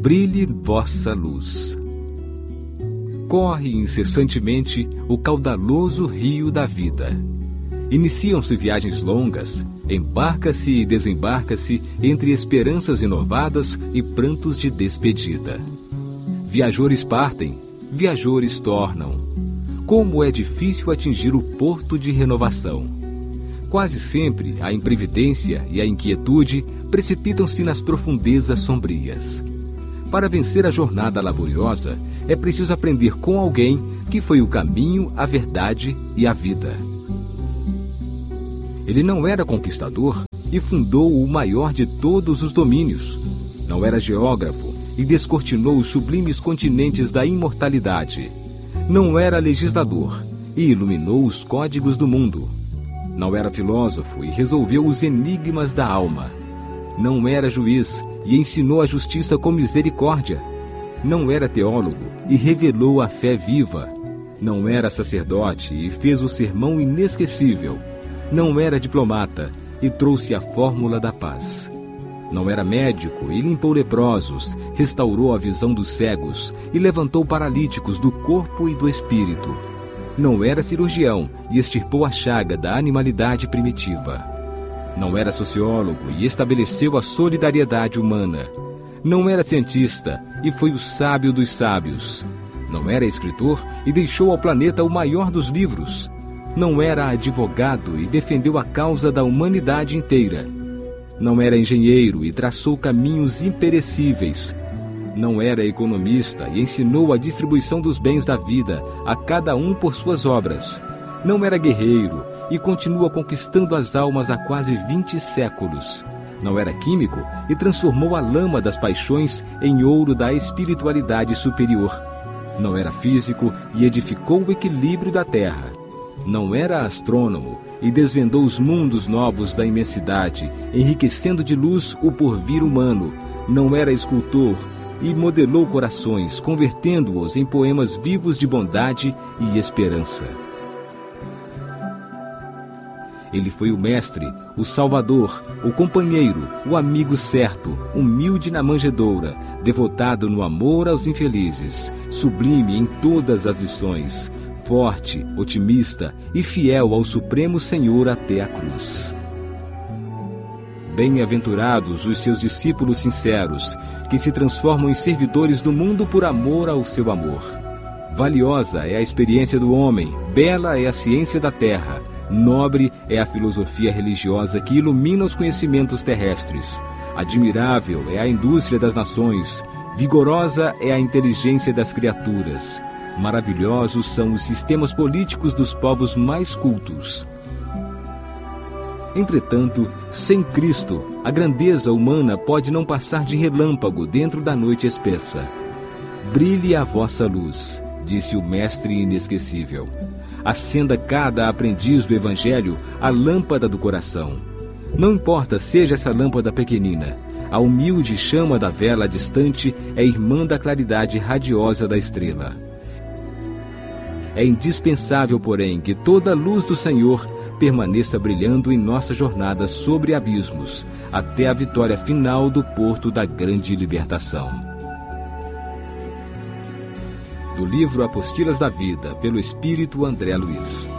brilhe vossa luz. Corre incessantemente o caudaloso rio da vida. Iniciam-se viagens longas, embarca-se e desembarca-se entre esperanças renovadas e prantos de despedida. Viajores partem, viajores tornam. Como é difícil atingir o porto de renovação. Quase sempre a imprevidência e a inquietude precipitam-se nas profundezas sombrias. Para vencer a jornada laboriosa, é preciso aprender com alguém que foi o caminho, a verdade e a vida. Ele não era conquistador e fundou o maior de todos os domínios. Não era geógrafo e descortinou os sublimes continentes da imortalidade. Não era legislador e iluminou os códigos do mundo. Não era filósofo e resolveu os enigmas da alma. Não era juiz e ensinou a justiça com misericórdia. Não era teólogo e revelou a fé viva. Não era sacerdote e fez o sermão inesquecível. Não era diplomata e trouxe a fórmula da paz. Não era médico e limpou leprosos, restaurou a visão dos cegos e levantou paralíticos do corpo e do espírito. Não era cirurgião e extirpou a chaga da animalidade primitiva. Não era sociólogo e estabeleceu a solidariedade humana. Não era cientista e foi o sábio dos sábios. Não era escritor e deixou ao planeta o maior dos livros. Não era advogado e defendeu a causa da humanidade inteira. Não era engenheiro e traçou caminhos imperecíveis. Não era economista e ensinou a distribuição dos bens da vida a cada um por suas obras. Não era guerreiro e continua conquistando as almas há quase 20 séculos. Não era químico e transformou a lama das paixões em ouro da espiritualidade superior. Não era físico e edificou o equilíbrio da terra. Não era astrônomo e desvendou os mundos novos da imensidade, enriquecendo de luz o porvir humano. Não era escultor e modelou corações, convertendo-os em poemas vivos de bondade e esperança. Ele foi o mestre, o salvador, o companheiro, o amigo certo, humilde na manjedoura, devotado no amor aos infelizes, sublime em todas as lições, forte, otimista e fiel ao Supremo Senhor até a cruz. Bem-aventurados os seus discípulos sinceros, que se transformam em servidores do mundo por amor ao seu amor. Valiosa é a experiência do homem, bela é a ciência da terra, nobre é a filosofia religiosa que ilumina os conhecimentos terrestres. Admirável é a indústria das nações, vigorosa é a inteligência das criaturas. Maravilhosos são os sistemas políticos dos povos mais cultos. Entretanto, sem Cristo, a grandeza humana pode não passar de relâmpago dentro da noite espessa. Brilhe a vossa luz, disse o Mestre inesquecível. Acenda cada aprendiz do Evangelho a lâmpada do coração. Não importa seja essa lâmpada pequenina, a humilde chama da vela distante é irmã da claridade radiosa da estrela. É indispensável, porém, que toda a luz do Senhor permaneça brilhando em nossa jornada sobre abismos, até a vitória final do porto da grande libertação. Do livro Apostilas da Vida, pelo Espírito André Luiz.